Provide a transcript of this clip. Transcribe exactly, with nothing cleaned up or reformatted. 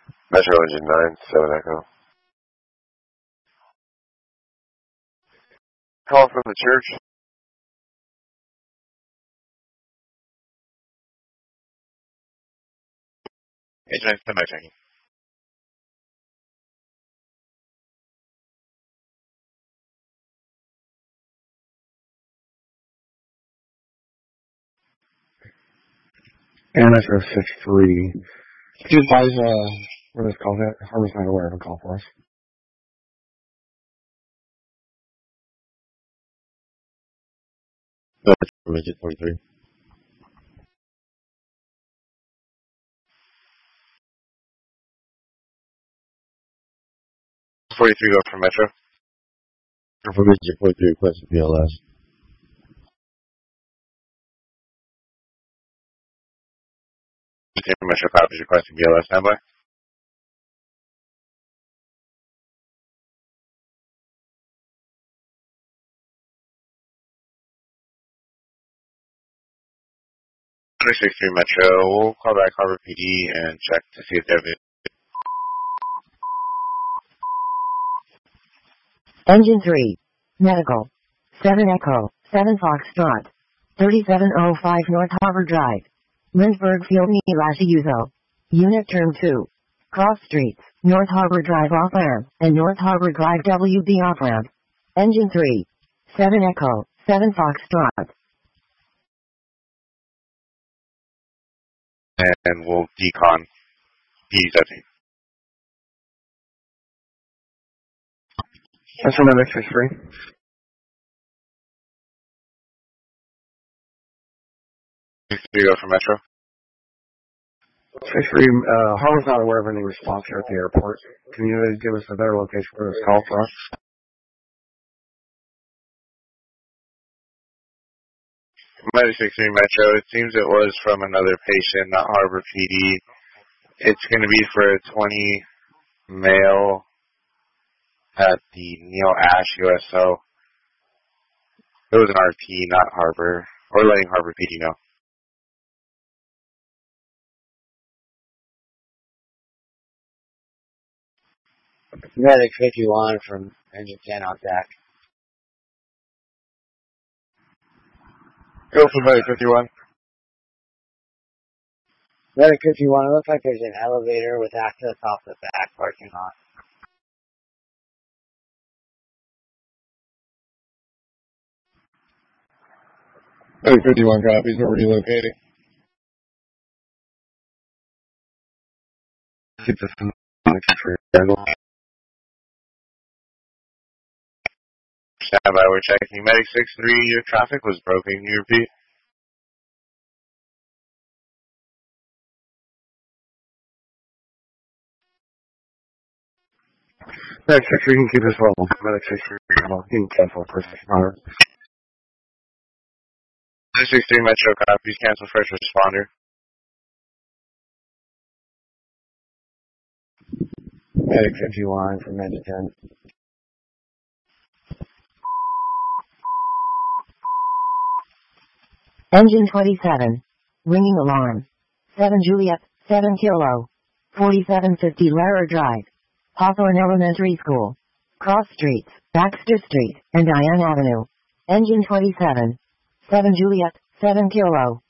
Metro Engine nine, seven Echo. Call from the church. Engine nine, stand by checking. And Metro six three. Could you advise uh, where this call's at? Harbor's not aware of a call for us. Metro Engine forty-three. forty-three, go for Metro. Information forty-three, requesting B L S. Metro copies requesting B L S, standby. six three Metro, we'll call back Harbor P D and check to see if they have it. Engine three. Medical. seven Echo. seven Foxtrot. thirty-seven oh five North Harbor Drive. Lynchburg Field Uzo. Unit Term two. Cross Streets, North Harbor Drive off-ramp, and North Harbor Drive W B off-ramp. Engine three. seven Echo. seven Foxtrot. And we'll decon P D seventeen. That's from Medic six three. six three, go for Metro. six three, uh, Harbor's not aware of any response here at the airport. Can you give us a better location for this call for us? Medic six three Metro, it seems it was from another patient, not Harbor P D. It's going to be for a twenty male at the Neil Ash U S O. It was an R P, not Harbor. Or letting Harbor P D know. Medic fifty-one from Engine ten on deck. Go for Medic fifty-one. Medic fifty-one, it looks like there's an elevator with access off the back parking lot. Medic fifty-one copies, we're relocating. Keep this in the schedule. Stand by, we're checking. Medic six three, your traffic was broken. Can you repeat? Medic six three, you can keep this level. Medic six three, you can cancel first responder. Medic six three Metro copies, cancel first responder. Medic fifty-one from Engine ten. Engine twenty-seven. Ringing alarm. seven Juliet, seven Kilo. forty-seven fifty Lara Drive. Hawthorne Elementary School. Cross Streets, Baxter Street, and Diane Avenue. Engine twenty-seven. seven Juliet, seven Kilo.